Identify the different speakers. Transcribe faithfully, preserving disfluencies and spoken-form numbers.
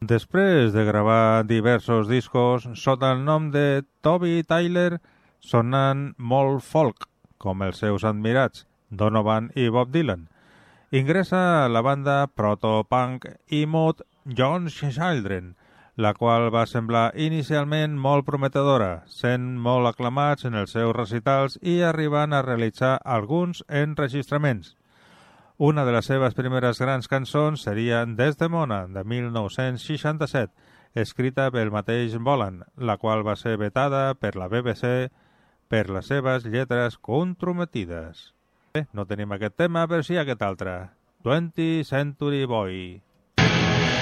Speaker 1: Després de gravar diversos discos sota el nom de Toby Tyler, sonant molt folk, com els seus admirats Donovan i Bob Dylan, ingressa a la banda proto-punk i mod John Children, la qual va semblar inicialment molt prometedora, sent molt aclamats en els seus recitals i arribant a realitzar alguns enregistraments. Una de les seves primeres grans cançons seria Desdemona, de mil nou-cents seixanta-set, escrita pel mateix Bolan, la qual va ser vetada per la B B C per les seves lletres comprometides. Bé, no tenim aquest tema, però sí aquest altre, twentieth Century Boy.